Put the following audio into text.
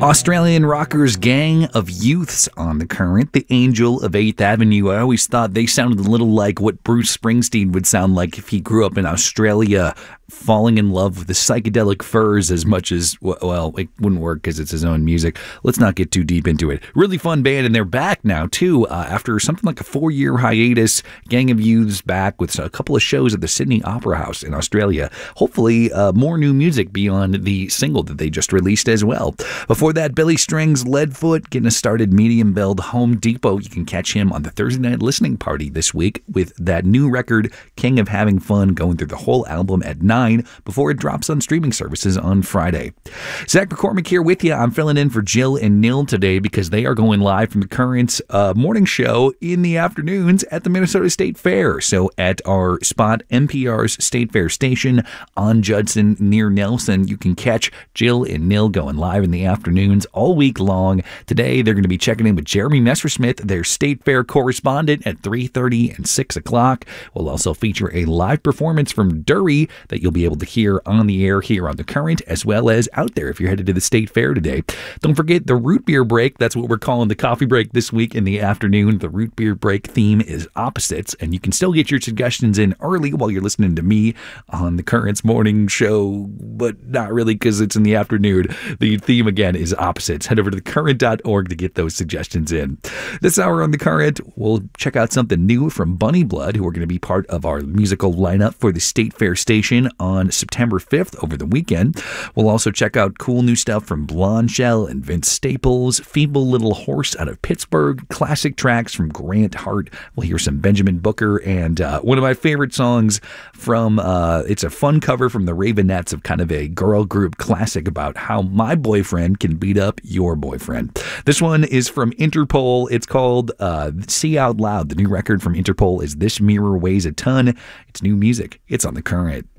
Australian rockers Gang of Youths on the current. The Angel of 8th Avenue. I always thought they sounded a little like what Bruce Springsteen would sound like if he grew up in Australia, falling in love with the psychedelic furs as much as, well, it wouldn't work because it's his own music. Let's not get too deep into it. Really fun band, and they're back now, too. After something like a 4-year hiatus, Gang of Youths back with a couple of shows at the Sydney Opera House in Australia. Hopefully, more new music beyond the single that they just released as well. Before that, Billy Strings, Leadfoot, getting us started, medium-billed Home Depot. You can catch him on the Thursday night listening party this week with that new record, King of Having Fun, going through the whole album at 9 before it drops on streaming services on Friday. Zach McCormick here with you. I'm filling in for Jill and Nil today because they are going live from the Current's morning show in the afternoons at the Minnesota State Fair. So at our spot, NPR's State Fair station on Judson near Nelson, you can catch Jill and Nil going live in the afternoons all week long. Today, they're going to be checking in with Jeremy Messersmith, their State Fair correspondent, at 3:30 and 6 o'clock. We'll also feature a live performance from Dury that you'll be able to hear on the air here on The Current, as well as out there if you're headed to the State Fair today. Don't forget the root beer break. That's what we're calling the coffee break this week in the afternoon. The root beer break theme is opposites, and you can still get your suggestions in early while you're listening to me on The Current's morning show, but not really because it's in the afternoon. The theme, again, is opposites. Head over to thecurrent.org to get those suggestions in. This hour on The Current, we'll check out something new from Bunny Blood, who are going to be part of our musical lineup for the State Fair station on September 5th over the weekend. We'll also check out cool new stuff from Blonde Shell and Vince Staples, Feeble Little Horse out of Pittsburgh, classic tracks from Grant Hart. We'll hear some Benjamin Booker, and one of my favorite songs from, it's a fun cover from the Ravenettes of kind of a girl group classic about how my boyfriend can beat up your boyfriend. This one is from Interpol. It's called See Out Loud. The new record from Interpol is This Mirror Weighs a Ton. It's new music. It's on The Current.